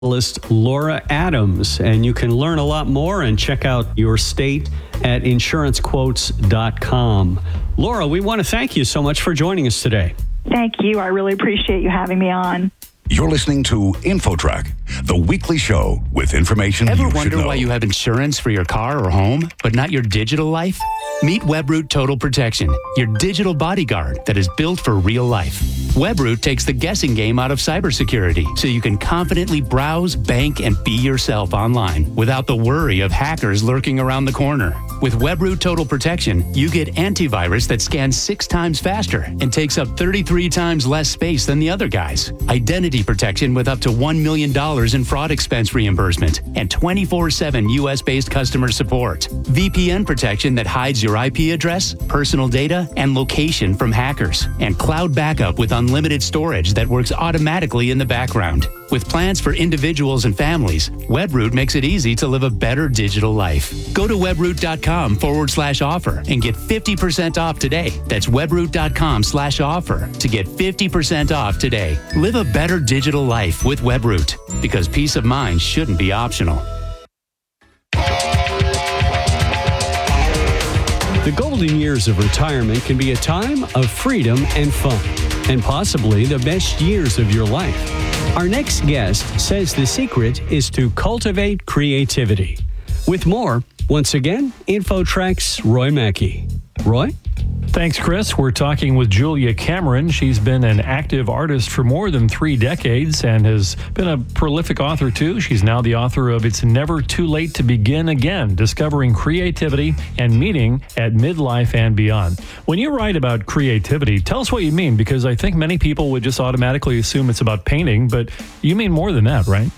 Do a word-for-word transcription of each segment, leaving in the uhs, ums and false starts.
Laura Adams, and you can learn a lot more and check out your state at insurance quotes dot com. Laura, we want to thank you so much for joining us today. Thank you. I really appreciate you having me on. You're listening to InfoTrack, the weekly show with information Ever you should wonder know. why you have insurance for your car or home, but not your digital life? Meet Webroot Total Protection, your digital bodyguard that is built for real life. Webroot takes the guessing game out of cybersecurity, so you can confidently browse, bank, and be yourself online without the worry of hackers lurking around the corner. With Webroot Total Protection, you get antivirus that scans six times faster and takes up thirty-three times less space than the other guys. Identity protection with up to one million dollars in fraud expense reimbursement and twenty-four seven U S-based customer support. V P N protection that hides your I P address, personal data, and location from hackers. And cloud backup with unlimited storage that works automatically in the background. With plans for individuals and families, Webroot makes it easy to live a better digital life. Go to webroot.com forward slash offer and get fifty percent off today. That's webroot.com slash offer to get fifty percent off today. Live a better digital life with Webroot, because peace of mind shouldn't be optional. The golden years of retirement can be a time of freedom and fun, and possibly the best years of your life. Our next guest says the secret is to cultivate creativity. With more, once again, InfoTrack's Roy Mackey. Roy? Thanks, Chris. We're talking with Julia Cameron. She's been an active artist for more than three decades and has been a prolific author, too. She's now the author of It's Never Too Late to Begin Again, Discovering Creativity and Meaning at Midlife and Beyond. When you write about creativity, tell us what you mean, because I think many people would just automatically assume it's about painting, but you mean more than that, right?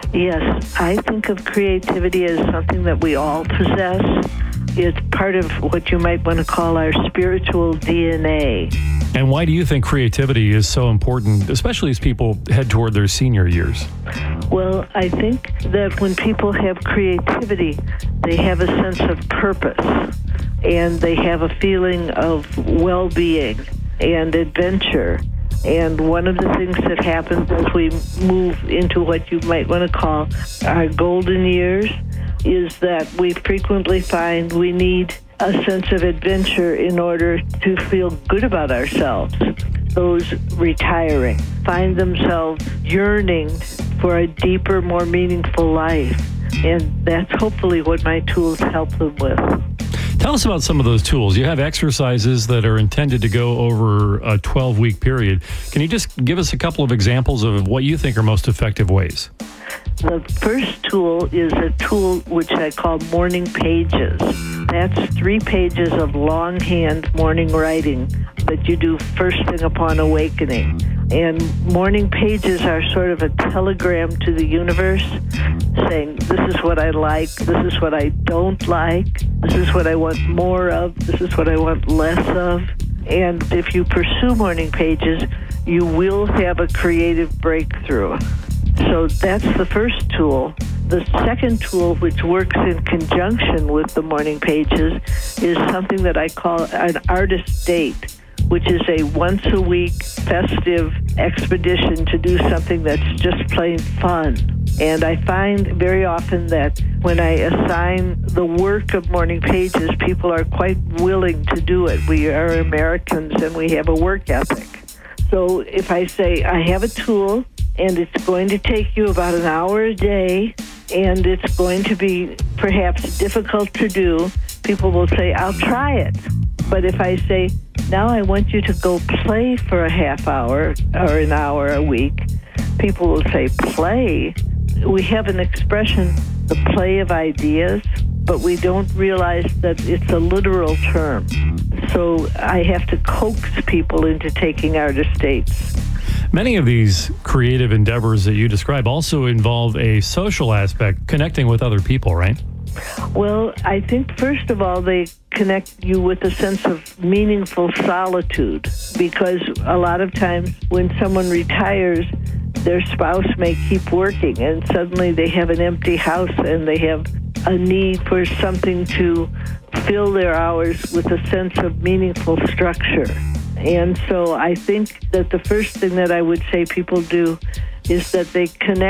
Yes, I think of creativity as something that we all possess. It's part of what you might want to call our spiritual D N A. And why do you think creativity is so important, especially as people head toward their senior years? Well, I think that when people have creativity, they have a sense of purpose, and they have a feeling of well-being and adventure. And one of the things that happens as we move into what you might want to call our golden years is that we frequently find we need a sense of adventure in order to feel good about ourselves. Those retiring find themselves yearning for a deeper, more meaningful life. And that's hopefully what my tools help them with. Tell us about some of those tools. You have exercises that are intended to go over a twelve-week period. Can you just give us a couple of examples of what you think are most effective ways? The first tool is a tool which I call morning pages. That's three pages of longhand morning writing that you do first thing upon awakening. And morning pages are sort of a telegram to the universe saying, this is what I like, this is what I don't like, this is what I want more of, this is what I want less of. And if you pursue morning pages, you will have a creative breakthrough. So that's the first tool. The second tool, which works in conjunction with the morning pages, is something that I call an artist date, which is a once-a-week festive expedition to do something that's just plain fun. And I find very often that when I assign the work of morning pages, people are quite willing to do it. We are Americans and we have a work ethic. So if I say, I have a tool, and it's going to take you about an hour a day, and it's going to be perhaps difficult to do, people will say, I'll try it. But if I say, now I want you to go play for a half hour or an hour a week, people will say, play? We have an expression, the play of ideas, but we don't realize that it's a literal term. So I have to coax people into taking artist dates. Many of these creative endeavors that you describe also involve a social aspect, connecting with other people, right? Well, I think, first of all, they connect you with a sense of meaningful solitude, because a lot of times when someone retires, their spouse may keep working, and suddenly they have an empty house and they have a need for something to fill their hours with a sense of meaningful structure. And so I think that the first thing that I would say people do is that they connect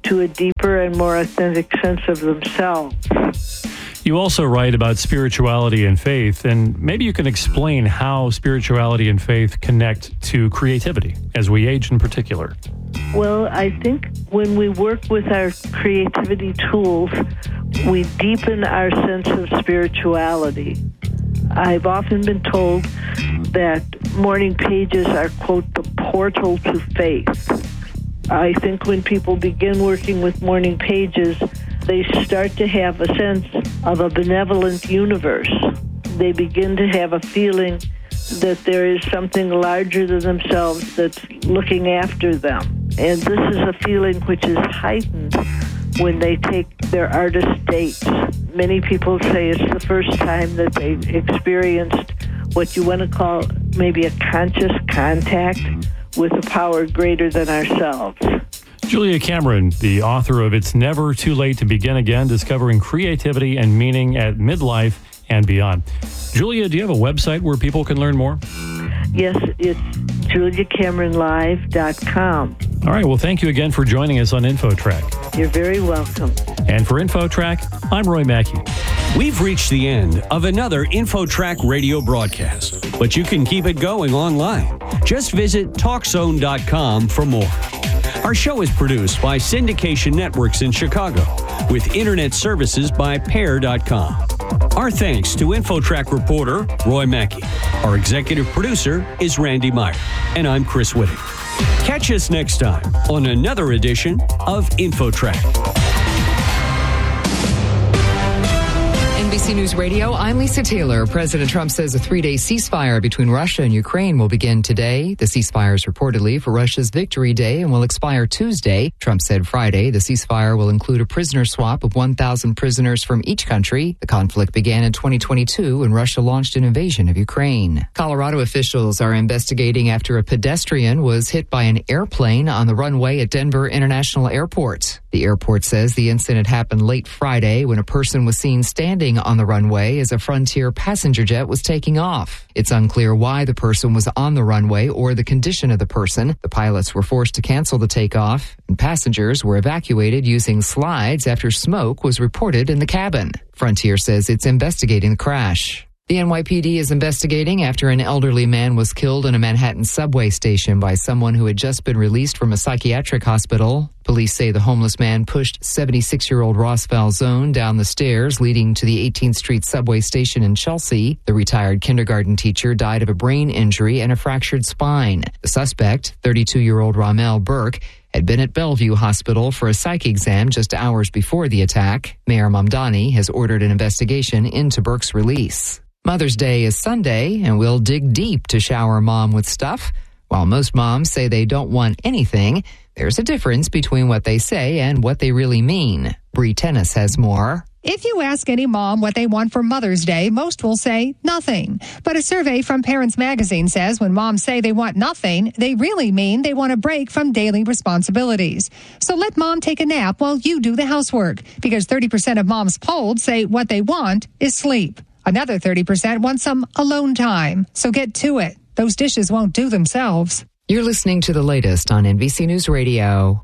to a deeper and more authentic sense of themselves. You also write about spirituality and faith, and maybe you can explain how spirituality and faith connect to creativity as we age in particular. Well, I think when we work with our creativity tools, we deepen our sense of spirituality. I've often been told that morning pages are, quote, the portal to faith. I think when people begin working with morning pages, they start to have a sense of a benevolent universe. They begin to have a feeling that there is something larger than themselves that's looking after them. And this is a feeling which is heightened when they take their artist dates. Many people say it's the first time that they've experienced what you want to call maybe a conscious contact with a power greater than ourselves. Julia Cameron, the author of It's Never Too Late to Begin Again, Discovering Creativity and Meaning at Midlife and Beyond. Julia, do you have a website where people can learn more? Yes, it's julia cameron live dot com. All right, well, thank you again for joining us on InfoTrack. You're very welcome. And for InfoTrack, I'm Roy Mackey. We've reached the end of another InfoTrack radio broadcast, but you can keep it going online. Just visit talk zone dot com for more. Our show is produced by Syndication Networks in Chicago with internet services by pair dot com. Our thanks to InfoTrack reporter Roy Mackey. Our executive producer is Randy Meyer, and I'm Chris Whitting. Catch us next time on another edition of InfoTrack. N B C News Radio, I'm Lisa Taylor. President Trump says a three-day ceasefire between Russia and Ukraine will begin today. The ceasefire is reportedly for Russia's Victory Day and will expire Tuesday. Trump said Friday the ceasefire will include a prisoner swap of one thousand prisoners from each country. The conflict began in twenty twenty-two when Russia launched an invasion of Ukraine. Colorado officials are investigating after a pedestrian was hit by an airplane on the runway at Denver International Airport. The airport says the incident happened late Friday when a person was seen standing on the runway as a Frontier passenger jet was taking off. It's unclear why the person was on the runway or the condition of the person. The pilots were forced to cancel the takeoff, and passengers were evacuated using slides after smoke was reported in the cabin. Frontier says it's investigating the crash. The N Y P D is investigating after an elderly man was killed in a Manhattan subway station by someone who had just been released from a psychiatric hospital. Police say the homeless man pushed seventy-six-year-old Ross Valzone down the stairs leading to the eighteenth Street subway station in Chelsea. The retired kindergarten teacher died of a brain injury and a fractured spine. The suspect, thirty-two-year-old Ramel Burke, had been at Bellevue Hospital for a psych exam just hours before the attack. Mayor Mamdani has ordered an investigation into Burke's release. Mother's Day is Sunday, and we'll dig deep to shower mom with stuff. While most moms say they don't want anything, there's a difference between what they say and what they really mean. Bree Tennis has more. If you ask any mom what they want for Mother's Day, most will say nothing. But a survey from Parents Magazine says when moms say they want nothing, they really mean they want a break from daily responsibilities. So let mom take a nap while you do the housework, because thirty percent of moms polled say what they want is sleep. Another thirty percent want some alone time. So get to it. Those dishes won't do themselves. You're listening to the latest on N B C News Radio.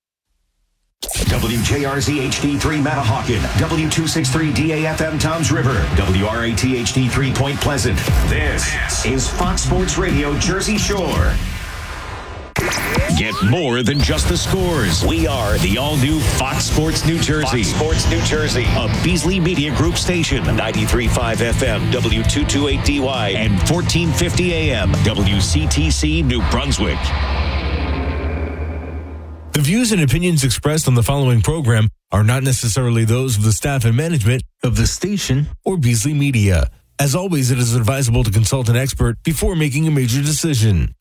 W J R Z H D three Manahawkin, W two sixty-three D A F M Toms River, W R A T H D three Point Pleasant. This is Fox Sports Radio Jersey Shore. Get more than just the scores. We are the all-new Fox Sports New Jersey. Fox Sports New Jersey. A Beasley Media Group station. ninety-three point five F M, W two twenty-eight D Y, and fourteen fifty A M, W C T C New Brunswick. The views and opinions expressed on the following program are not necessarily those of the staff and management of the station or Beasley Media. As always, it is advisable to consult an expert before making a major decision.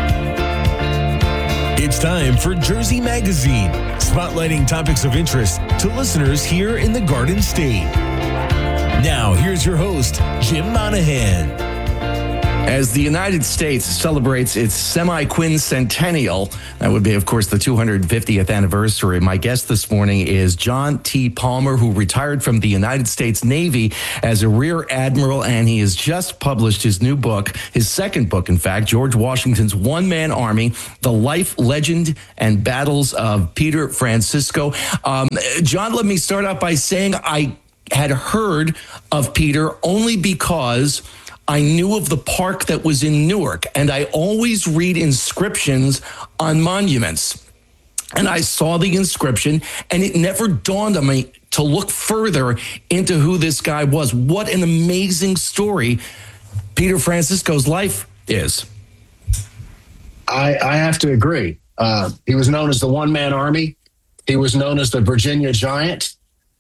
It's time for Jersey Magazine, spotlighting topics of interest to listeners here in the Garden State. Now, here's your host, Jim Monahan. As the United States celebrates its semi-quincentennial, that would be, of course, the two hundred fiftieth anniversary, my guest this morning is John T. Palmer, who retired from the United States Navy as a Rear Admiral, and he has just published his new book, his second book, in fact, George Washington's One-Man Army, The Life, Legend, and Battles of Peter Francisco. Um, John, let me start out by saying I had heard of Peter only because I knew of the park that was in Newark, and I always read inscriptions on monuments. And I saw the inscription, and it never dawned on me to look further into who this guy was. What an amazing story Peter Francisco's life is. I, I have to agree. Uh, he was known as the one-man army. He was known as the Virginia Giant.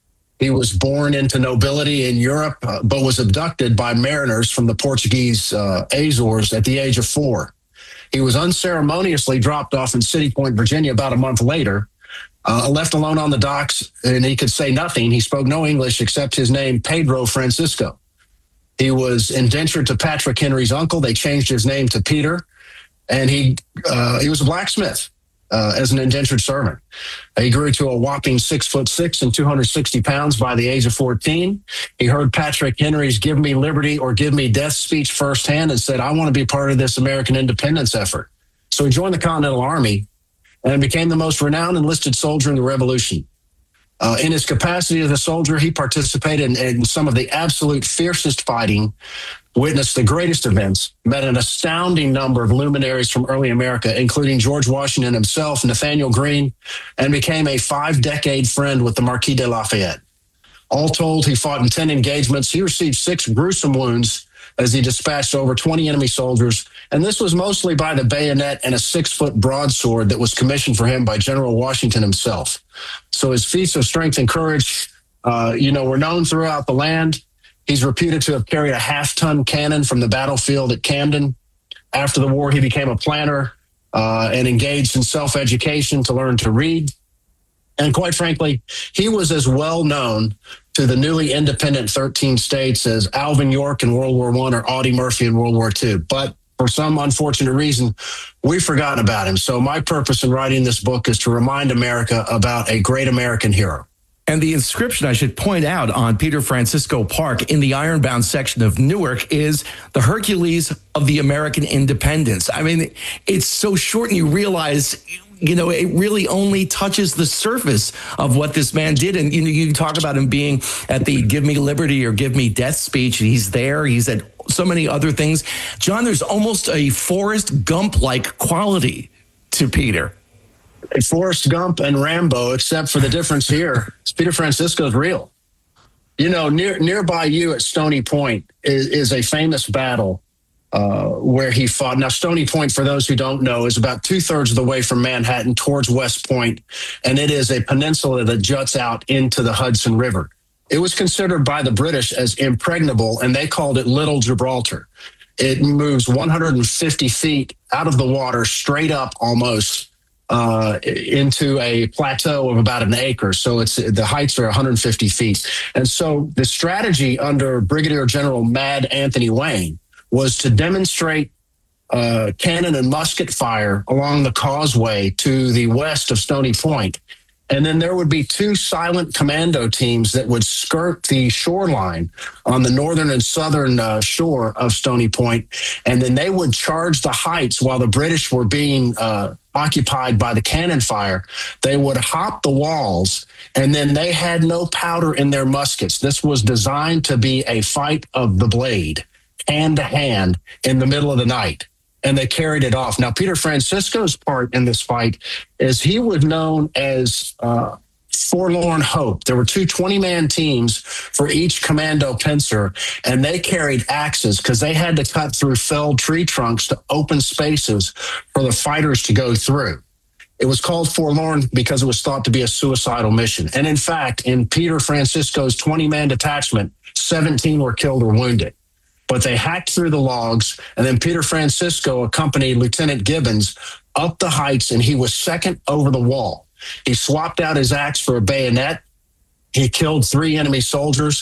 He was born into nobility in Europe, uh, but was abducted by mariners from the Portuguese uh, Azores at the age of four. He was unceremoniously dropped off in City Point, Virginia, about a month later, uh, left alone on the docks, and he could say nothing. He spoke no English except his name, Pedro Francisco. He was indentured to Patrick Henry's uncle. They changed his name to Peter, and he uh, he was a blacksmith. Uh, as an indentured servant. He grew to a whopping six foot six and two hundred sixty pounds by the age of fourteen. He heard Patrick Henry's "Give me liberty or give me death" speech firsthand and said, I want to be part of this American independence effort. So he joined the Continental Army and became the most renowned enlisted soldier in the Revolution. Uh, in his capacity as a soldier, he participated in, in some of the absolute fiercest fighting, witnessed the greatest events, met an astounding number of luminaries from early America, including George Washington himself, Nathaniel Greene, and became a five-decade friend with the Marquis de Lafayette. All told, he fought in ten engagements. He received six gruesome wounds as he dispatched over twenty enemy soldiers, and this was mostly by the bayonet and a six-foot broadsword that was commissioned for him by General Washington himself. So his feats of strength and courage, uh, you know, were known throughout the land. He's reputed to have carried a half-ton cannon from the battlefield at Camden. After the war, he became a planner uh, and engaged in self-education to learn to read. And quite frankly, he was as well known to the newly independent thirteen states as Alvin York in World War One or Audie Murphy in World War Two. But for some unfortunate reason, we've forgotten about him. So my purpose in writing this book is to remind America about a great American hero. And the inscription, I should point out, on Peter Francisco Park in the Ironbound section of Newark is the Hercules of the American independence. I mean, it's so short and you realize, you know, it really only touches the surface of what this man did. And, you know, you talk about him being at the Give Me Liberty or Give Me Death speech. He's there. He's at so many other things. John, there's almost a Forrest Gump-like quality to Peter. A Forrest Gump and Rambo, except for the difference here is Peter Francisco is real. You know, near nearby you at Stony Point is, is a famous battle uh, where he fought. Now, Stony Point, for those who don't know, is about two-thirds of the way from Manhattan towards West Point, and it is a peninsula that juts out into the Hudson River. It was considered by the British as impregnable, and they called it Little Gibraltar. It moves one hundred fifty feet out of the water, straight up almost, Uh, into a plateau of about an acre. So it's the heights are one hundred fifty feet. And so the strategy under Brigadier General Mad Anthony Wayne was to demonstrate uh, cannon and musket fire along the causeway to the west of Stony Point. And then there would be two silent commando teams that would skirt the shoreline on the northern and southern uh, shore of Stony Point. And then they would charge the heights while the British were being uh, occupied by the cannon fire. They would hop the walls, and then they had no powder in their muskets. This was designed to be a fight of the blade, hand to hand, in the middle of the night. And they carried it off. Now, Peter Francisco's part in this fight is he was known as uh, Forlorn Hope. There were two twenty-man teams for each commando pincer, and they carried axes because they had to cut through felled tree trunks to open spaces for the fighters to go through. It was called Forlorn because it was thought to be a suicidal mission. And in fact, in Peter Francisco's twenty-man detachment, seventeen were killed or wounded. But they hacked through the logs, and then Peter Francisco accompanied Lieutenant Gibbons up the heights, and he was second over the wall. He swapped out his axe for a bayonet. He killed three enemy soldiers,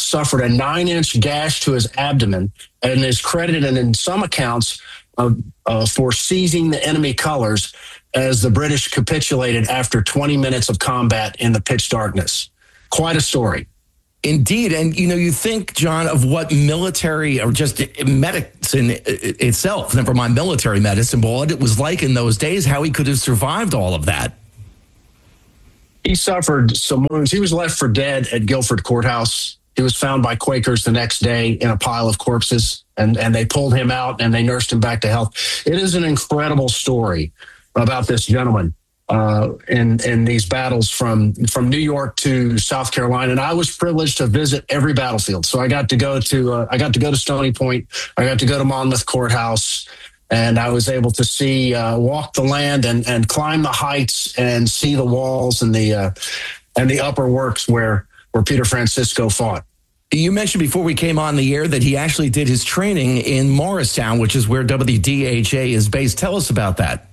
suffered a nine-inch gash to his abdomen and is credited in some accounts uh, uh, for seizing the enemy colors as the British capitulated after twenty minutes of combat in the pitch darkness. Quite a story. Indeed. And, you know, you think, John, of what military or just medicine itself, never mind military medicine, but what it was like in those days, how he could have survived all of that. He suffered some wounds. He was left for dead at Guilford Courthouse. He was found by Quakers the next day in a pile of corpses, and, and they pulled him out and they nursed him back to health. It is an incredible story about this gentleman uh, in, in these battles from, from New York to South Carolina. And I was privileged to visit every battlefield. So I got to go to, uh, I got to go to Stony Point. I got to go to Monmouth Courthouse. And I was able to see, uh, walk the land and, and climb the heights and see the walls and the uh, and the upper works where where Peter Francisco fought. You mentioned before we came on the air that he actually did his training in Morristown, which is where W D H A is based. Tell us about that.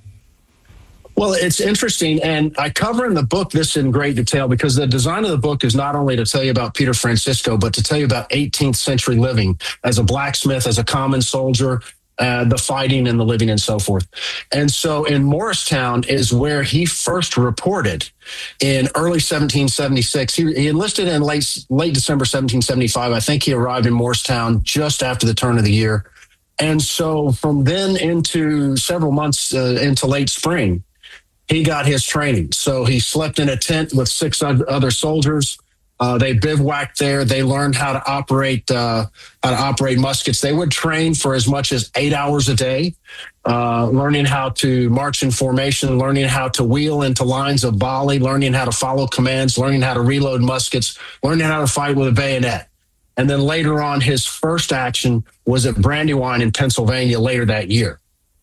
Well, it's interesting, and I cover in the book this in great detail because the design of the book is not only to tell you about Peter Francisco, but to tell you about eighteenth century living as a blacksmith, as a common soldier, Uh, the fighting and the living and so forth. And so in Morristown is where he first reported in early seventeen seventy-six. He, he enlisted in late, late December seventeen seventy-five. I think he arrived in Morristown just after the turn of the year. And so from then into several months uh, into late spring, he got his training. So he slept in a tent with six other soldiers. Uh, they bivouacked there. They learned how to operate uh, how to operate muskets. They would train for as much as eight hours a day, uh, learning how to march in formation, learning how to wheel into lines of volley, learning how to follow commands, learning how to reload muskets, learning how to fight with a bayonet. And then later on, his first action was at Brandywine in Pennsylvania later that year.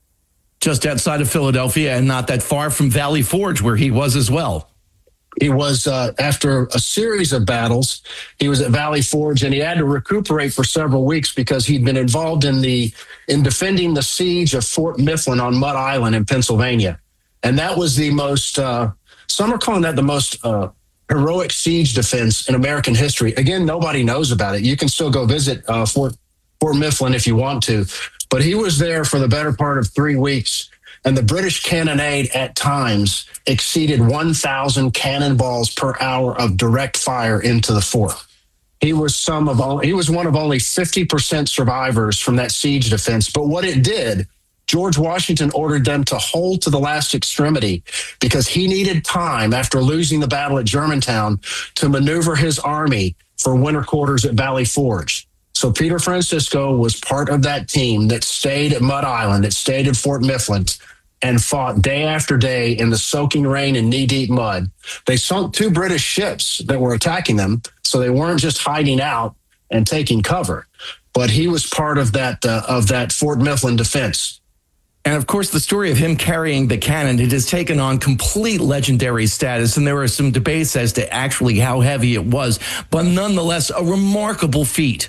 Just outside of Philadelphia and not that far from Valley Forge, where he was as well. He was, uh, after a series of battles, he was at Valley Forge, and he had to recuperate for several weeks because he'd been involved in the in defending the siege of Fort Mifflin on Mud Island in Pennsylvania. And that was the most, uh, some are calling that the most uh, heroic siege defense in American history. Again, nobody knows about it. You can still go visit uh, Fort, Fort Mifflin if you want to. But he was there for the better part of three weeks. And the British cannonade at times exceeded one thousand cannonballs per hour of direct fire into the fort. He was some of all, he was one of only fifty percent survivors from that siege defense. But what it did, George Washington ordered them to hold to the last extremity because he needed time after losing the battle at Germantown to maneuver his army for winter quarters at Valley Forge. So Peter Francisco was part of that team that stayed at Mud Island, that stayed at Fort Mifflin, and fought day after day in the soaking rain and knee-deep mud. They sunk two British ships that were attacking them, so they weren't just hiding out and taking cover. But he was part of that uh, of that Fort Mifflin defense. And of course, the story of him carrying the cannon, it has taken on complete legendary status. And there are some debates as to actually how heavy it was, but nonetheless, a remarkable feat.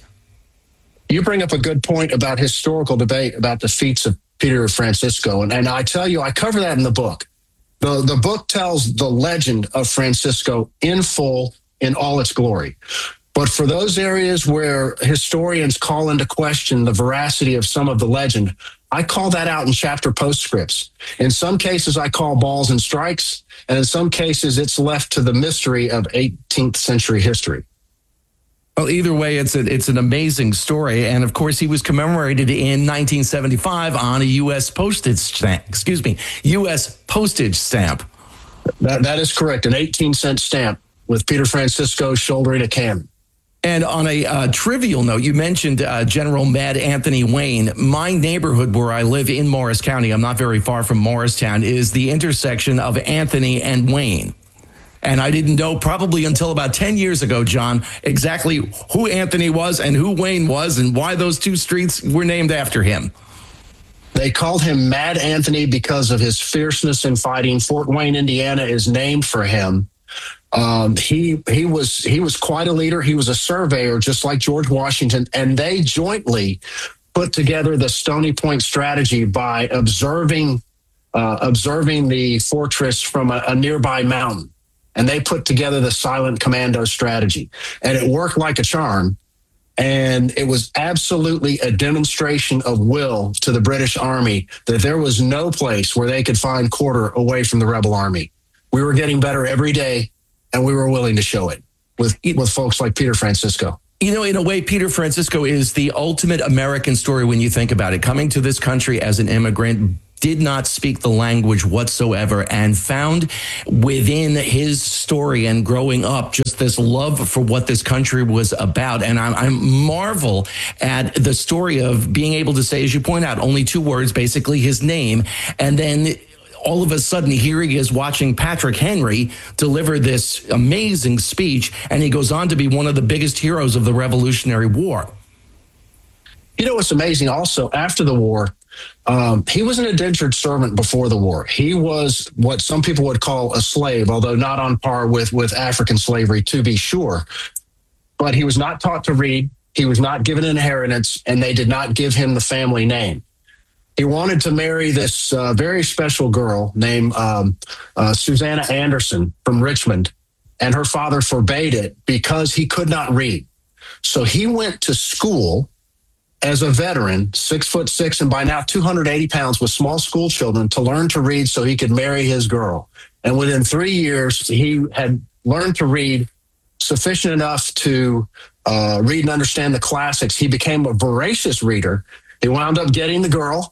You bring up a good point about historical debate about the feats of Peter Francisco. And, and I tell you, I cover that in the book. The, the book tells the legend of Francisco in full, in all its glory. But for those areas where historians call into question the veracity of some of the legend, I call that out in chapter postscripts. In some cases, I call balls and strikes. And in some cases, it's left to the mystery of eighteenth century history. Well, either way, it's a, it's an amazing story. And of course, he was commemorated in nineteen seventy-five on a U S postage stamp, excuse me, U S postage stamp. That, that is correct. An eighteen cent stamp with Peter Francisco shouldering a cannon. And on a uh, trivial note, you mentioned uh, General Mad Anthony Wayne. My neighborhood where I live in Morris County, I'm not very far from Morristown, is the intersection of Anthony and Wayne. And I didn't know probably until about ten years ago, John, exactly who Anthony was and who Wayne was and why those two streets were named after him. They called him Mad Anthony because of his fierceness in fighting. Fort Wayne, Indiana is named for him. Um, he he was he was quite a leader. He was a surveyor, just like George Washington, and they jointly put together the Stony Point strategy by observing uh, observing the fortress from a, a nearby mountain. And they put together the silent commando strategy. And it worked like a charm And it was absolutely a demonstration of will to the British Army that there was no place where they could find quarter away from the rebel army. We were getting better every day, and we were willing to show it with, with folks like Peter Francisco. You know, in a way, Peter Francisco is the ultimate American story when you think about it. Coming to this country as an immigrant, did not speak the language whatsoever, and found within his story and growing up just this love for what this country was about. And I, I marvel at the story of being able to say, as you point out, only two words, basically his name, and then all of a sudden, here he is watching Patrick Henry deliver this amazing speech, and he goes on to be one of the biggest heroes of the Revolutionary War. You know what's amazing also, after the war, um, he was an indentured servant before the war. He was what some people would call a slave, although not on par with, with African slavery, to be sure. But he was not taught to read. He was not given an inheritance, and they did not give him the family name. He wanted to marry this uh, very special girl named um, uh, Susanna Anderson from Richmond, and her father forbade it because he could not read. So he went to school as a veteran, six foot six, and by now two hundred eighty pounds, with small school children, to learn to read so he could marry his girl. And within three years, he had learned to read sufficient enough to uh, read and understand the classics. He became a voracious reader. He wound up getting the girl.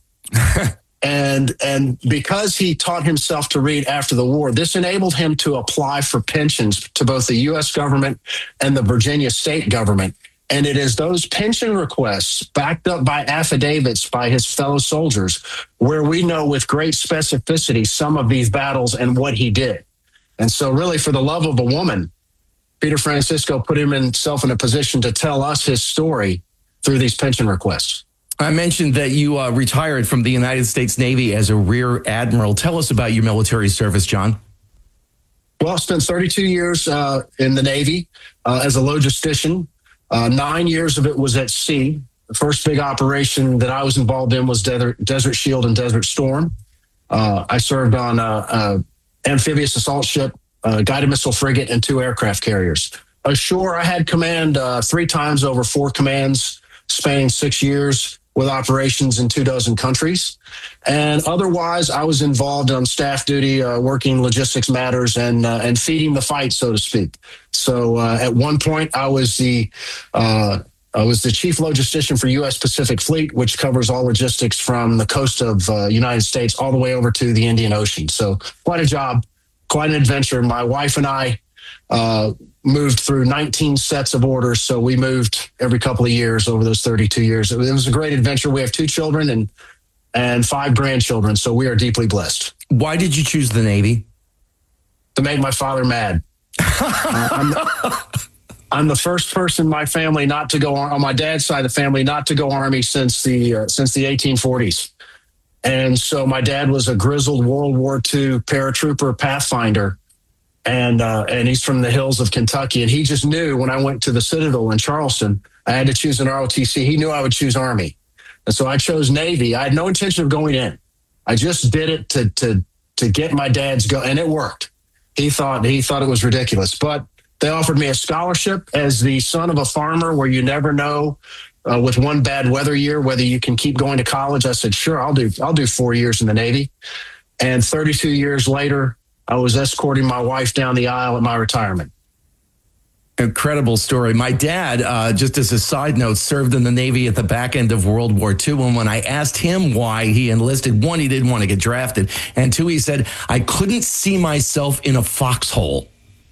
and and because he taught himself to read after the war, this enabled him to apply for pensions to both the U S government and the Virginia state government. And it is those pension requests backed up by affidavits by his fellow soldiers where we know with great specificity some of these battles and what he did. And so really, for the love of a woman, Peter Francisco put himself in a position to tell us his story through these pension requests. I mentioned that you uh, retired from the United States Navy as a Rear Admiral. Tell us about your military service, John. Well, I spent thirty-two years uh, in the Navy uh, as a logistician. Uh, nine years of it was at sea. The first big operation that I was involved in was Desert, Desert Shield and Desert Storm. Uh, I served on a, a amphibious assault ship, a guided missile frigate, and two aircraft carriers. Ashore, I had command uh, three times over four commands, spanning six years. With operations in two dozen countries. And otherwise, I was involved on staff duty, uh, working logistics matters and uh, and feeding the fight, so to speak. So uh, at one point, I was the uh, I was the chief logistician for U S Pacific Fleet, which covers all logistics from the coast of uh, United States all the way over to the Indian Ocean. So quite a job, quite an adventure. My wife and I uh, moved through nineteen sets of orders. So we moved every couple of years over those thirty-two years. It was a great adventure. We have two children and and five grandchildren. So we are deeply blessed. Why did you choose the Navy? To make my father mad. uh, I'm, the, I'm the first person in my family not to go on, on my dad's side of the family, not to go Army since the uh, since the eighteen forties. And so my dad was a grizzled World War Two paratrooper Pathfinder. And uh, and he's from the hills of Kentucky. And he just knew when I went to the Citadel in Charleston, I had to choose an R O T C. He knew I would choose Army. And so I chose Navy. I had no intention of going in. I just did it to to to get my dad's go, and it worked. He thought he thought it was ridiculous. But they offered me a scholarship as the son of a farmer where you never know uh, with one bad weather year whether you can keep going to college. I said, sure, I'll do I'll do four years in the Navy. And thirty-two years later, I was escorting my wife down the aisle at my retirement. Incredible story. My dad, uh, just as a side note, served in the Navy at the back end of World War Two. And when I asked him why he enlisted, one, he didn't want to get drafted. And two, he said, I couldn't see myself in a foxhole.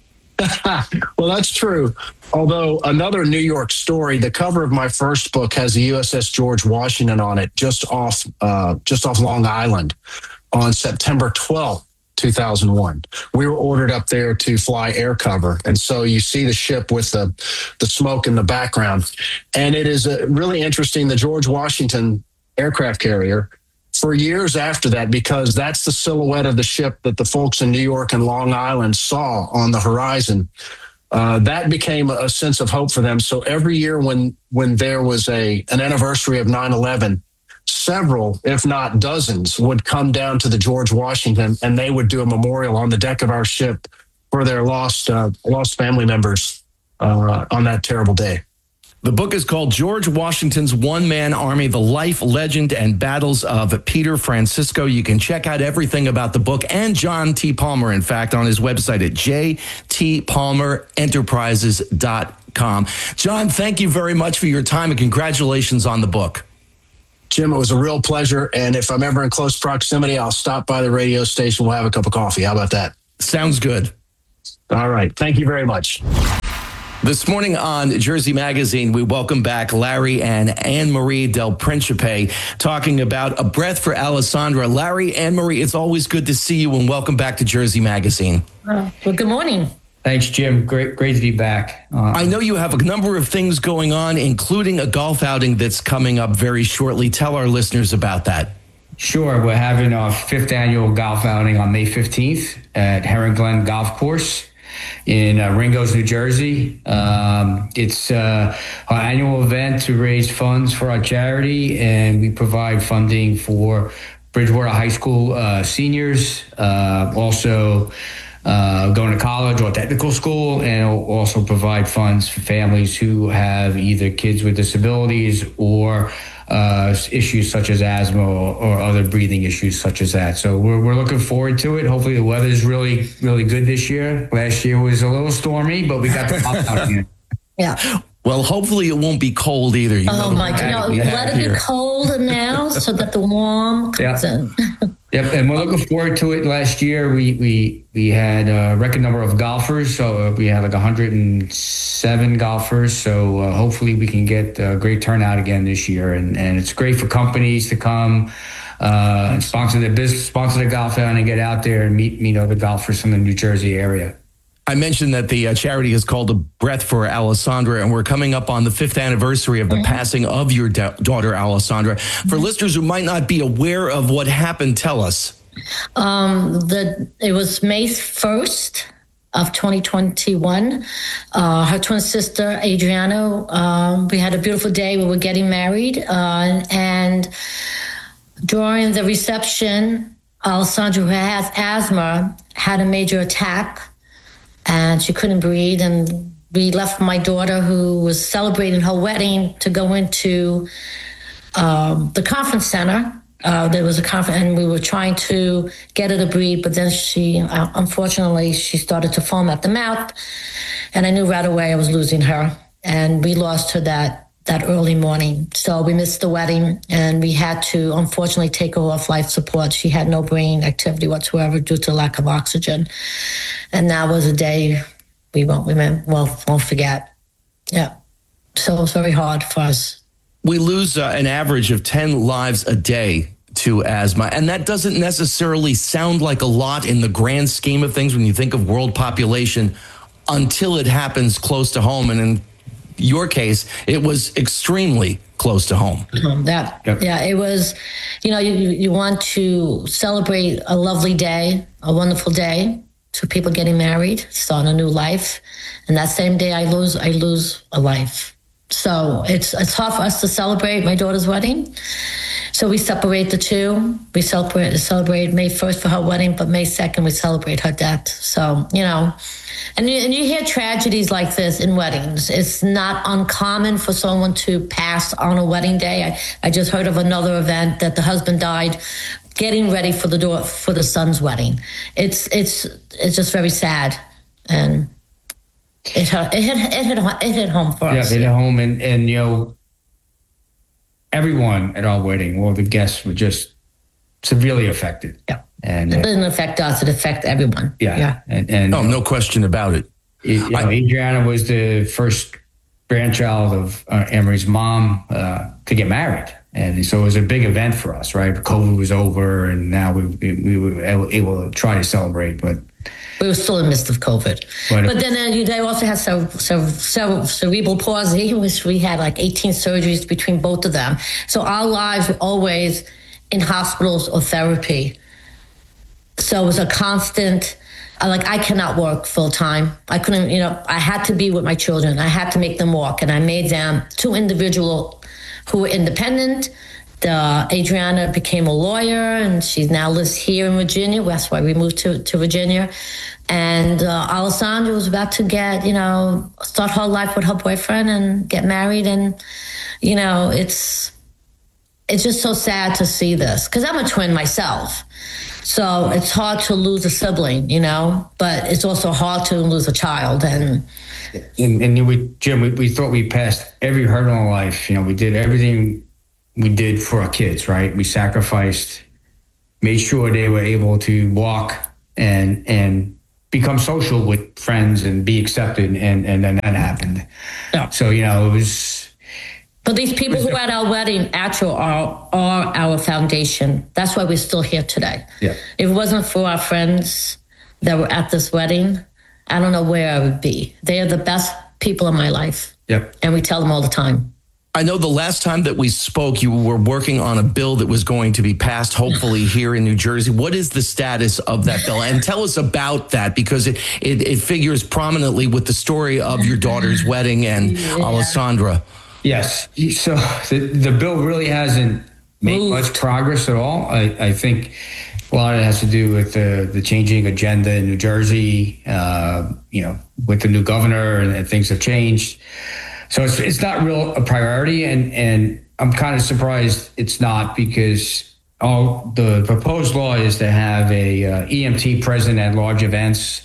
Well, that's true. Although another New York story, the cover of my first book has the U S S George Washington on it, just off, uh, just off Long Island on September twelfth. two thousand one. We were ordered up there to fly air cover. And so you see the ship with the, the smoke in the background. And it is a really interesting, the George Washington aircraft carrier, for years after that, because that's the silhouette of the ship that the folks in New York and Long Island saw on the horizon. Uh, that became a sense of hope for them. So every year when when there was a an anniversary of nine eleven, several, if not dozens, would come down to the George Washington, and they would do a memorial on the deck of our ship for their lost uh, lost family members uh, on that terrible day. The book is called George Washington's One-Man Army, The Life, Legend, and Battles of Peter Francisco. You can check out everything about the book and John T. Palmer, in fact, on his website at j t palmer enterprises dot com. John, thank you very much for your time and congratulations on the book. Jim, it was a real pleasure. And if I'm ever in close proximity, I'll stop by the radio station. We'll have a cup of coffee. How about that? Sounds good. All right. Thank you very much. This morning on Jersey Magazine, we welcome back Larry and Anne-Marie Del Principe talking about A Breath for Alessandra. Larry, Anne-Marie, it's always good to see you and welcome back to Jersey Magazine. Uh, well, good morning. Thanks, Jim. Great, great to be back. Uh, I know you have a number of things going on, including a golf outing that's coming up very shortly. Tell our listeners about that. Sure. We're having our fifth annual golf outing on May fifteenth at Heron Glen Golf Course in uh, Ringgoes, New Jersey. Um, it's uh, our annual event to raise funds for our charity, and we provide funding for Bridgewater High School uh, seniors, uh, also uh, going to college or technical school, and also provide funds for families who have either kids with disabilities or Uh, issues such as asthma or, or other breathing issues such as that. So we're, we're looking forward to it. Hopefully the weather is really, really good this year. Last year was a little stormy, but we got the pop out here. Yeah. Well, hopefully it won't be cold either. You oh, know, my God. No, let it be cold now so that the warm comes yeah. in. Yep, and we're looking forward to it. Last year, we we we had a record number of golfers. So we had like one hundred seven golfers. So uh, hopefully we can get a great turnout again this year. And, and it's great for companies to come uh, and sponsor the business, sponsor the golf outing, and get out there and meet meet other golfers from the New Jersey area. I mentioned that the uh, charity is called A Breath for Alessandra, and we're coming up on the fifth anniversary of the mm-hmm. passing of your da- daughter, Alessandra. For mm-hmm. listeners who might not be aware of what happened, tell us. Um, the it was May first of twenty twenty-one. Uh, her twin sister, Adriana, um, we had a beautiful day. We were getting married, uh, and during the reception, Alessandra, who has asthma, had a major attack. And she couldn't breathe. And we left my daughter, who was celebrating her wedding, to go into um, the conference center. Uh, there was a conference, and we were trying to get her to breathe. But then she, uh, unfortunately, she started to foam at the mouth. And I knew right away I was losing her. And we lost her that that early morning. So we missed the wedding, and we had to, unfortunately, take her off life support. She had no brain activity whatsoever due to lack of oxygen. And that was a day we won't remember, well, won't forget. Yeah. So it was very hard for us. We lose uh, an average of ten lives a day to asthma, and that doesn't necessarily sound like a lot in the grand scheme of things when you think of world population until it happens close to home. And in your case, it was extremely close to home. That, yep. Yeah, it was, you know, you, you want to celebrate a lovely day, a wonderful day to people getting married, starting a new life. And that same day I lose, I lose a life. So it's it's hard for us to celebrate my daughter's wedding. So we separate the two. We celebrate celebrate May first for her wedding, but May second we celebrate her death. So, you know, and you, and you hear tragedies like this in weddings. It's not uncommon for someone to pass on a wedding day. I, I just heard of another event that the husband died getting ready for the door for the son's wedding. It's it's it's just very sad, and it hit it hit it hit, it hit home for yeah, us. Yeah, it hit home, and and you know, everyone at our wedding, all the guests were just severely affected. Yeah, and it didn't affect us; it affected everyone. Yeah, yeah, and, and oh, no question about it. it you know, Adriana was the first grandchild of uh, Anne-Marie's mom uh, to get married. And so it was a big event for us, right? COVID was over, and now we we were able to try to celebrate, but we were still in the midst of COVID. But, but then uh, they also had so, so, so cerebral palsy, which we had like eighteen surgeries between both of them. So our lives were always in hospitals or therapy. So it was a constant. Like, I cannot work full time. I couldn't, you know, I had to be with my children. I had to make them walk, and I made them two individual who were independent The, Adriana became a lawyer, and she now lives here in Virginia. That's why we moved to, to Virginia. And uh, Alessandra was about to get, you know, start her life with her boyfriend and get married. And, you know, it's it's just so sad to see this, because I'm a twin myself. So it's hard to lose a sibling, you know, but it's also hard to lose a child. And and, and we, Jim, we, we thought we passed every hurdle in life. You know, we did everything we did for our kids, right? We sacrificed, made sure they were able to walk and and become social with friends and be accepted, and, and then that happened. Yeah. So, you know, it was... But these people who were at our wedding actually are, are our foundation. That's why we're still here today. Yeah. If it wasn't for our friends that were at this wedding, I don't know where I would be. They are the best people in my life. Yep. And we tell them all the time. I know the last time that we spoke, you were working on a bill that was going to be passed, hopefully here in New Jersey. What is the status of that bill? And tell us about that, because it, it, it figures prominently with the story of your daughter's wedding and yeah. Alessandra. Yes. So the, the bill really hasn't made Ooh. much progress at all. I, I think a lot of it has to do with the, the changing agenda in New Jersey, uh, you know, with the new governor, and, and things have changed. So it's it's not real a priority, and, and I'm kind of surprised it's not, because all the proposed law is to have a uh, E M T present at large events.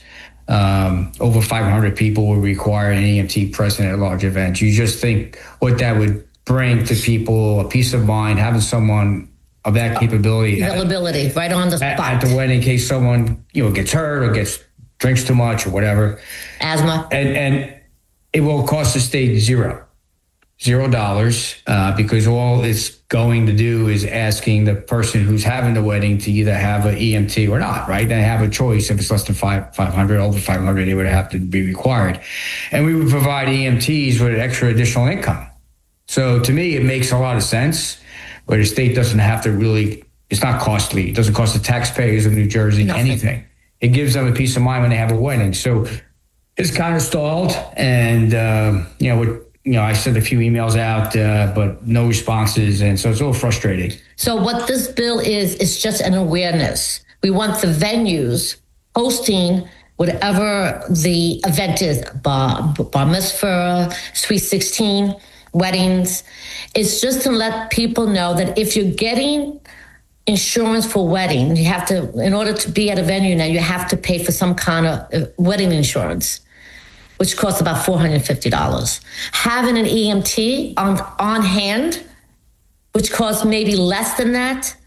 Um, over five hundred people will require an E M T present at large events. You just think what that would bring to people, a peace of mind, having someone of that capability. Availability, at, right on the at, spot. At the wedding, in case someone, you know, gets hurt or gets drinks too much or whatever. Asthma. And, and it will cost the state zero. Zero dollars, uh, because all it's going to do is asking the person who's having the wedding to either have an E M T or not, right? They have a choice. If it's less than five, 500, over five hundred, they would have to be required. And we would provide E M Ts with extra additional income. So to me, it makes a lot of sense, but the state doesn't have to really, it's not costly. It doesn't cost the taxpayers of New Jersey Nothing. anything. It gives them a peace of mind when they have a wedding. So it's kind of stalled, and, um, you know, with, You know, I sent a few emails out, uh, but no responses. And so it's a little frustrating. So what this bill is, is just an awareness. We want the venues hosting whatever the event is, bar, bar mitzvah, sweet sixteen, weddings. It's just to let people know that if you're getting insurance for wedding, you have to, in order to be at a venue now, you have to pay for some kind of wedding insurance, which costs about four hundred fifty dollars. Having an E M T on, on hand, which costs maybe less than that,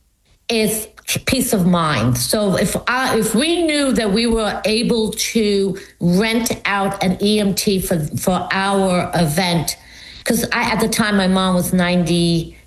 is peace of mind. So if I, if we knew that we were able to rent out an E M T for, for our event, because I at the time my mom was ninety,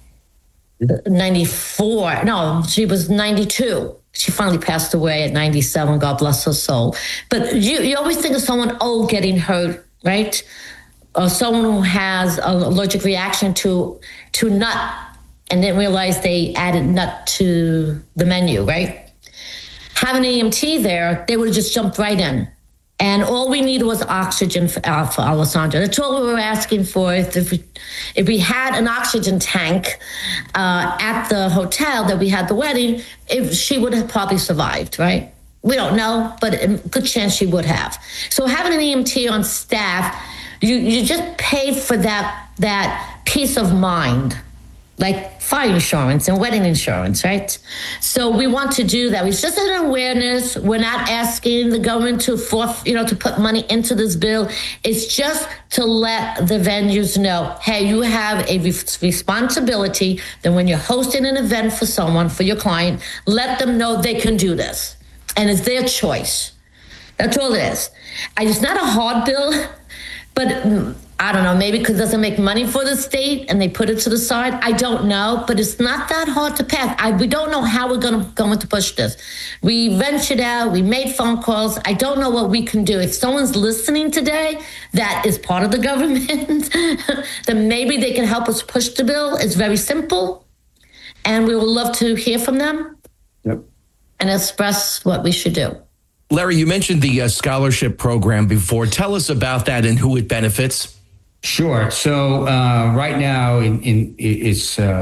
ninety-four, no, she was ninety-two. She finally passed away at ninety-seven, God bless her soul. But you, you always think of someone old getting hurt, right? Or someone who has an allergic reaction to to nut and didn't realize they added nut to the menu, right? Having an E M T there, they would have just jumped right in. And all we needed was oxygen for, uh, for Alessandra. That's all we were asking for. If we, if we had an oxygen tank uh, at the hotel that we had the wedding, if she would have probably survived, right? We don't know, but a good chance she would have. So having an E M T on staff, you, you just pay for that, that peace of mind, like fire insurance and wedding insurance, right? So we want to do that. It's just an awareness. We're not asking the government to forth, you know, to put money into this bill. It's just to let the venues know, hey, you have a re- responsibility that when you're hosting an event for someone, for your client, let them know they can do this. And it's their choice. That's all it is. It's not a hard bill, but I don't know, maybe because it doesn't make money for the state and they put it to the side. I don't know, but it's not that hard to pass. I, we don't know how we're going to going to push this. We ventured out, we made phone calls. I don't know what we can do. If someone's listening today that is part of the government, then maybe they can help us push the bill. It's very simple, and we would love to hear from them. Yep. And express what we should do. Larry, you mentioned the uh, scholarship program before. Tell us about that and who it benefits. Sure. So uh, right now, in, in it's uh,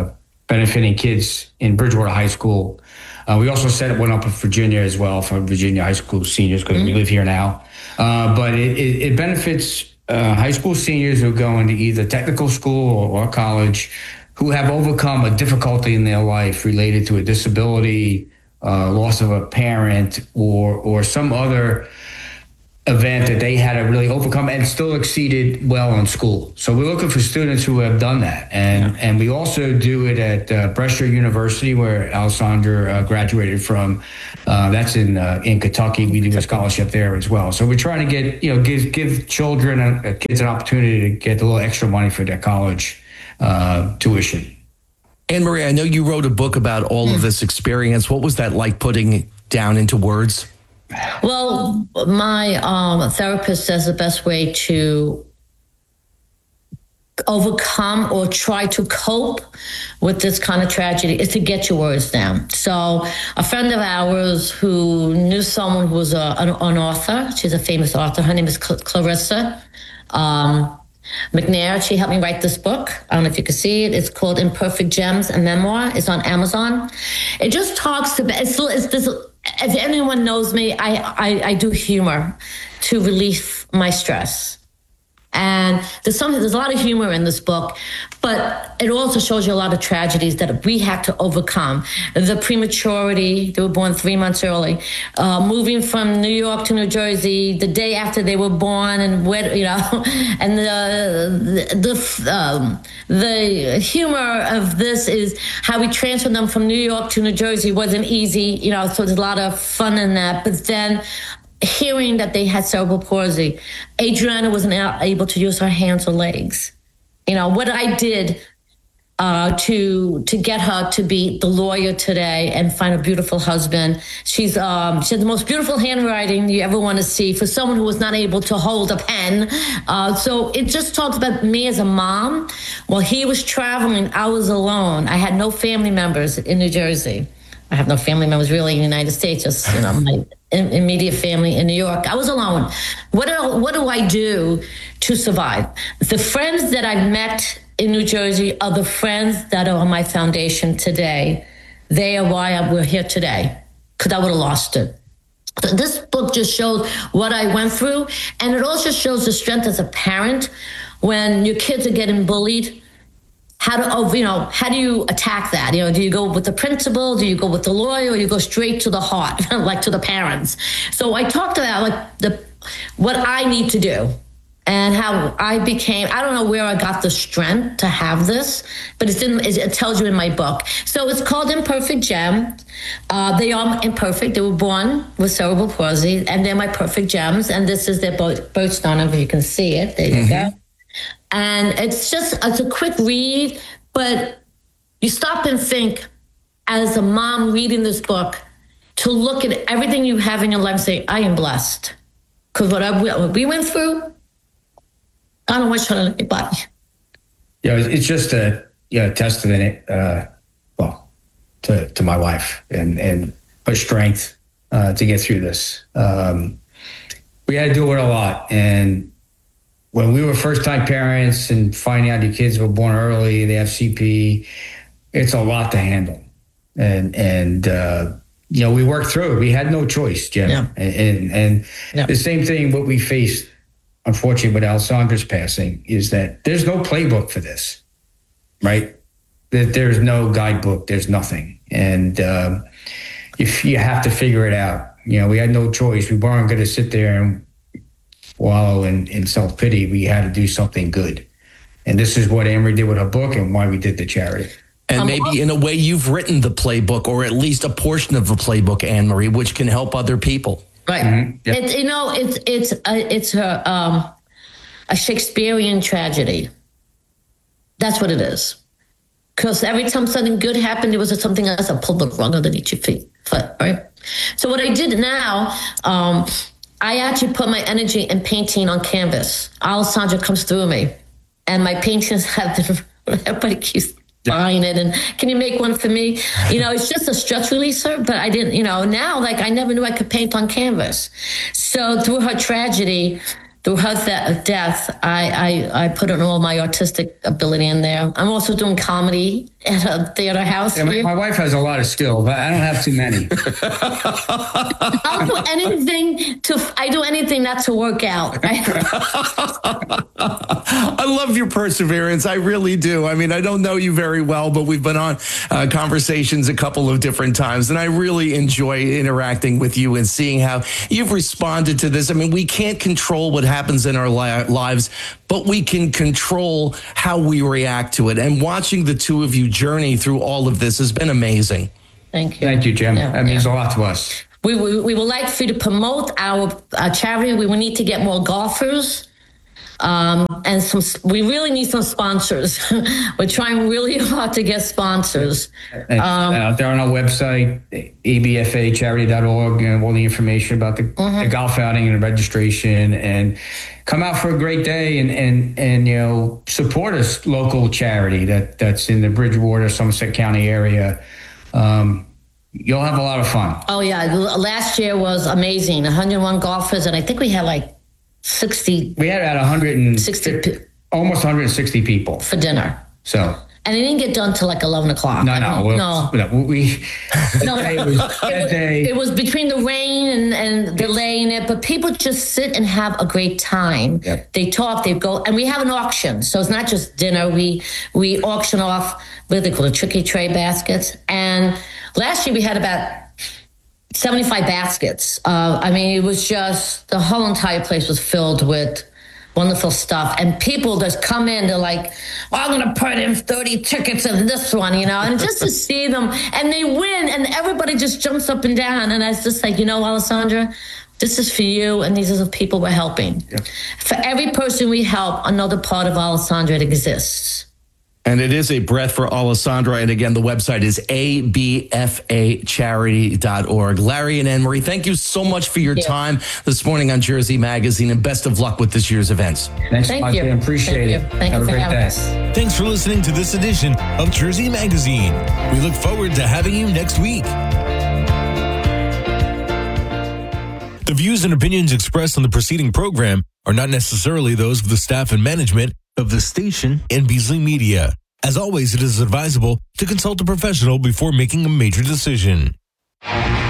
benefiting kids in Bridgewater High School. Uh, we also set one up in Virginia as well for Virginia high school seniors because mm-hmm. we live here now. Uh, but it, it, it benefits uh, high school seniors who go into either technical school or, or college who have overcome a difficulty in their life related to a disability, uh, loss of a parent, or or some other event that they had to really overcome and still exceeded well in school. So we're looking for students who have done that. And yeah. and we also do it at uh, Brescia University, where Alessandra uh, graduated from. Uh, that's in uh, in Kentucky. We do a scholarship there as well. So we're trying to get, you know, give give children, uh, kids an opportunity to get a little extra money for their college uh, tuition. Anne-Marie, I know you wrote a book about all mm. of this experience. What was that like, putting it down into words? Well, my um, therapist says the best way to overcome or try to cope with this kind of tragedy is to get your words down. So a friend of ours who knew someone who was a, an, an author, she's a famous author, her name is Cl- Clarissa um, McNair. She helped me write this book. I don't know if you can see it. It's called Imperfect Gems, a memoir. It's on Amazon. It just talks about, it's, it's this, if anyone knows me, I, I, I do humor to relieve my stress. And there's something, there's a lot of humor in this book, but it also shows you a lot of tragedies that we had to overcome. The prematurity, they were born three months early, uh, moving from New York to New Jersey the day after they were born, and where, you know, and the the um, the humor of this is how we transferred them from New York to New Jersey wasn't easy, you know. So there's a lot of fun in that, but then hearing that they had cerebral palsy, Adriana wasn't able to use her hands or legs. You know, what I did uh, to to get her to be the lawyer today and find a beautiful husband. She's um, she has the most beautiful handwriting you ever want to see for someone who was not able to hold a pen. Uh, so it just talks about me as a mom. While he was traveling, I was alone. I had no family members in New Jersey. I have no family members really in the United States, just, you know, my immediate family in New York. I was alone. What do, what do I do to survive? The friends that I met in New Jersey are the friends that are on my foundation today. They are why we're here today, because I would have lost it. So this book just shows what I went through, and it also shows the strength as a parent when your kids are getting bullied. How do, oh, you know, how do you attack that? You know, do you go with the principal? Do you go with the lawyer? Or you go straight to the heart, like to the parents? So I talked about like the what I need to do and how I became, I don't know where I got the strength to have this, but it's in, it tells you in my book. So it's called Imperfect Gem. Uh, they are imperfect. They were born with cerebral palsy, and they're my perfect gems. And this is their birthstone, if you can see it. There you mm-hmm. go. And it's just, it's a quick read, but you stop and think as a mom reading this book to look at everything you have in your life and say, I am blessed. Because what, what we went through, I don't wish on anybody. Yeah, it's just a you know, testament, uh, well, to, to my wife and, and her strength uh, to get through this. Um, we had to do it a lot. And when we were first-time parents and finding out your kids were born early, they have C P, it's a lot to handle. And, and uh, you know, we worked through it. We had no choice, Jim. Yeah. And, and, and yeah. the same thing, what we faced, unfortunately, with Alessandra's passing, is that there's no playbook for this, right? That there's no guidebook. There's nothing. And um, if you have to figure it out, you know, we had no choice. We weren't going to sit there and wallow in, in self-pity. We had to do something good. And this is what Anne-Marie did with her book and why we did the charity. And um, maybe in a way you've written the playbook, or at least a portion of the playbook, Anne-Marie, which can help other people. Right. Mm-hmm. Yep. It's, you know, it's it's a, it's a, um, a Shakespearean tragedy. That's what it is. Because every time something good happened, there was something else that pulled the rug underneath your feet. Right? So what I did now, um, I actually put my energy in painting on canvas. Alessandra comes through me, and my paintings have been, everybody keeps buying it, and can you make one for me? You know, it's just a stress releaser, but I didn't, you know, now, like, I never knew I could paint on canvas. So through her tragedy, through her th- death, I, I, I put in all my artistic ability in there. I'm also doing comedy at a theater house. Yeah, my, my wife has a lot of skill, but I don't have too many. I'll do anything to, I do anything not to work out. I love your perseverance. I really do. I mean, I don't know you very well, but we've been on uh, conversations a couple of different times, and I really enjoy interacting with you and seeing how you've responded to this. I mean, we can't control what happens in our li- lives, but we can control how we react to it. And watching the two of you journey through all of this has been amazing. Thank you. Thank you, Jim. Yeah, that means yeah. a lot to us. We, we, we would like for you to promote our, our charity. We will need to get more golfers. Um, and some, we really need some sponsors. We're trying really hard to get sponsors. And, Um, uh, they're on our website, a b f a charity dot org, and all the information about the, Mm-hmm. the golf outing and the registration. And come out for a great day and, and, and you know, support a local charity that, that's in the Bridgewater, Somerset County area. Um, you'll have a lot of fun. Oh, yeah. L- Last year was amazing. one hundred one golfers, and I think we had like sixty. We had about one hundred sixty, almost one hundred sixty people for dinner. So. And it didn't get done till like eleven o'clock. No, no, we'll, no. no. We, No, it was, that day, it was between the rain and, and delaying it, but people just sit and have a great time. Yep. They talk, they go, and we have an auction. So it's not just dinner. We we auction off what they call the tricky tray baskets. And last year we had about seventy-five baskets. Uh, I mean, it was just, the whole entire place was filled with wonderful stuff. And people just come in, they're like, well, I'm going to put in thirty tickets in this one, you know, and just to see them, and they win, and everybody just jumps up and down. And I was just like, you know, Alessandra, this is for you, and these are the people we're helping. Yep. For every person we help, another part of Alessandra exists. And it is a breath for Alessandra. And again, the website is a b f a charity dot org. Larry and Anne-Marie, thank you so much for your Yeah. time this morning on Jersey Magazine, and best of luck with this year's events. Thanks Thank a lot, you. Jim. Appreciate Thank it. you. Thank Have you a for great having day. us. Thanks for listening to this edition of Jersey Magazine. We look forward to having you next week. The views and opinions expressed on the preceding program are not necessarily those of the staff and management of the station and Beasley Media. As always, it is advisable to consult a professional before making a major decision.